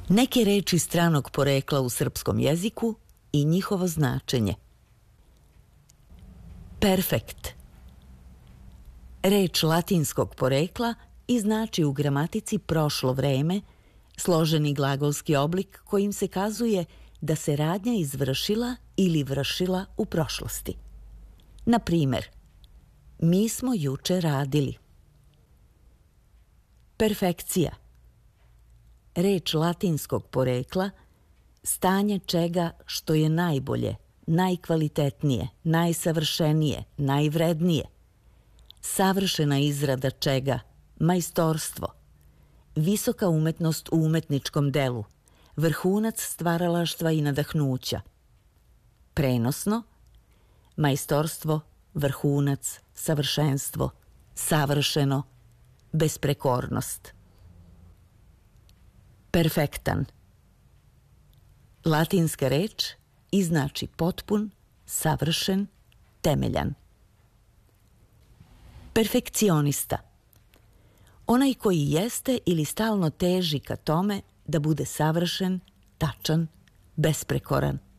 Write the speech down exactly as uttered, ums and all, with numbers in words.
Neke reči stranog porekla u srpskom jeziku i njihovo značenje. Perfekt. Reč latinskog porekla i znači u gramatici prošlo vreme, složeni glagolski oblik kojim se kazuje da se radnja izvršila ili vršila u prošlosti. Na primer, mi smo juče radili. Perfekcija. Reč latinskog porekla, stanje čega što je najbolje, najkvalitetnije, najsavršenije, najvrednije. Savršena izrada čega, majstorstvo. Visoka umetnost u umetničkom delu, vrhunac stvaralaštva i nadahnuća. Prenosno, majstorstvo, vrhunac, savršenstvo, savršeno, besprekornost. Perfektan. Latinska reč i znači potpun, savršen, temeljan. Perfekcionista. Onaj koji jeste ili stalno teži ka tome da bude savršen, tačan, besprekoran.